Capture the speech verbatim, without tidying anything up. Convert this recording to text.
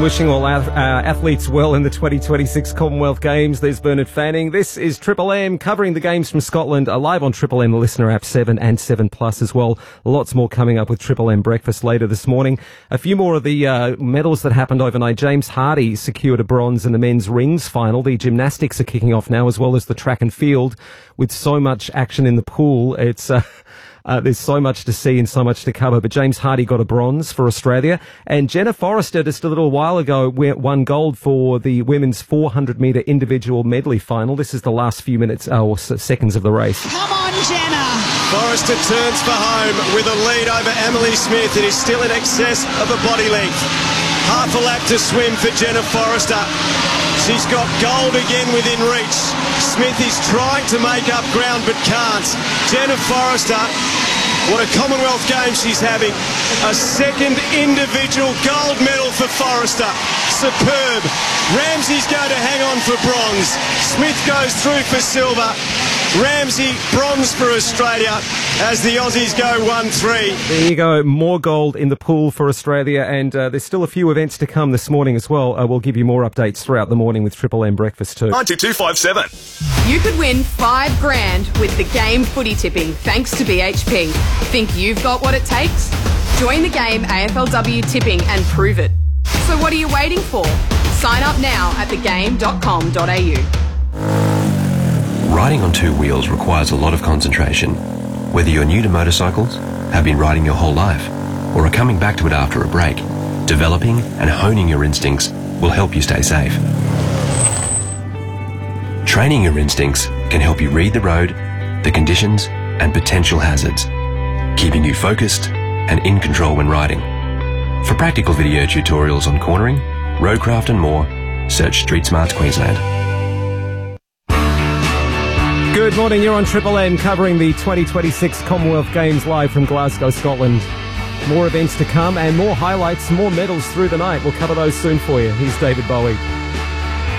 Wishing all our uh, athletes well in the twenty twenty-six Commonwealth Games. There's Bernard Fanning. This is Triple M covering the games from Scotland, uh, live on Triple M, the listener app seven and seven plus as well. Lots more coming up with Triple M breakfast later this morning. A few more of the uh, medals that happened overnight. James Hardy secured a bronze in the men's rings final. The gymnastics are kicking off now, as well as the track and field. With so much action in the pool, it's... Uh, Uh, there's so much to see and so much to cover, but James Hardy got a bronze for Australia, and Jenna Forrester just a little while ago won gold for the women's four hundred metre individual medley final. This is the last few minutes uh, or seconds of the race. Come on, Jenna! Forrester turns for home with a lead over Emily Smith. It is still in excess of a body length. Half a lap to swim for Jenna Forrester. She's got gold again within reach. Smith is trying to make up ground but can't. Jenna Forrester, what a Commonwealth game she's having. A second individual gold medal for Forrester. Superb. Ramsey's going to hang on for bronze. Smith goes through for silver. Ramsey, bronze for Australia as the Aussies go one three. There you go, more gold in the pool for Australia, and uh, there's still a few events to come this morning as well. Uh, we'll give you more updates throughout the morning with Triple M Breakfast too. nine two two five seven. You could win five grand with the game footy tipping thanks to B H P. Think you've got what it takes? Join the game A F L W tipping and prove it. So what are you waiting for? Sign up now at the game dot com dot a u. Riding on two wheels requires a lot of concentration. Whether you're new to motorcycles, have been riding your whole life, or are coming back to it after a break, developing and honing your instincts will help you stay safe. Training your instincts can help you read the road, the conditions, and potential hazards, keeping you focused and in control when riding. For practical video tutorials on cornering, roadcraft and more, search Street Smarts Queensland. Good morning, you're on Triple M covering the twenty twenty-six Commonwealth Games live from Glasgow, Scotland. More events to come and more highlights, more medals through the night. We'll cover those soon for you. Here's David Bowie.